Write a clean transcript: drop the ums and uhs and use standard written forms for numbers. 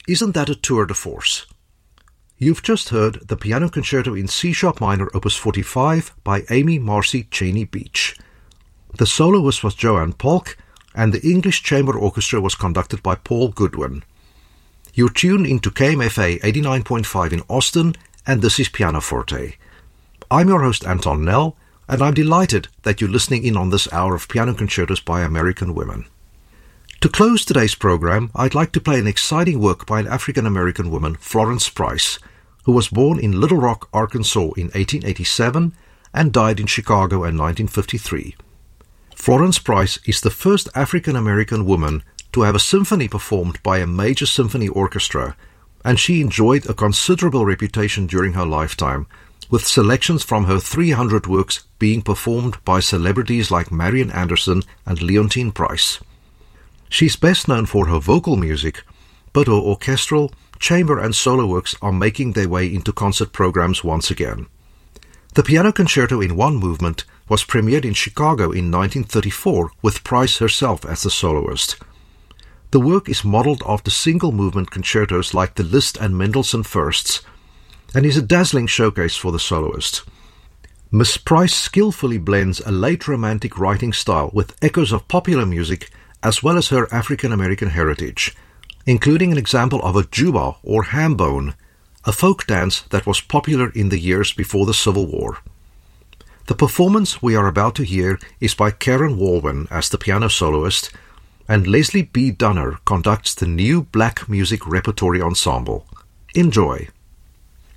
Isn't that a tour de force? You've just heard the Piano Concerto in C-sharp minor, Opus 45, by Amy Marcy Cheney Beach. The soloist was Joanne Polk, and the English Chamber Orchestra was conducted by Paul Goodwin. You're tuned into KMFA 89.5 in Austin, and this is Pianoforte. I'm your host, Anton Nell, and I'm delighted that you're listening in on this hour of piano concertos by American women. To close today's program, I'd like to play an exciting work by an African-American woman, Florence Price, who was born in Little Rock, Arkansas in 1887 and died in Chicago in 1953. Florence Price is the first African-American woman to have a symphony performed by a major symphony orchestra, and she enjoyed a considerable reputation during her lifetime, with selections from her 300 works being performed by celebrities like Marian Anderson and Leontine Price. She's best known for her vocal music, but her orchestral, chamber and solo works are making their way into concert programs once again. The Piano Concerto in One Movement was premiered in Chicago in 1934 with Price herself as the soloist. The work is modeled after single-movement concertos like the Liszt and Mendelssohn Firsts, and is a dazzling showcase for the soloist. Miss Price skillfully blends a late Romantic writing style with echoes of popular music as well as her African-American heritage, including an example of a juba or hambone, a folk dance that was popular in the years before the Civil War. The performance we are about to hear is by Karen Walwyn as the piano soloist, and Leslie B. Dunner conducts the new Black Music Repertory Ensemble. Enjoy!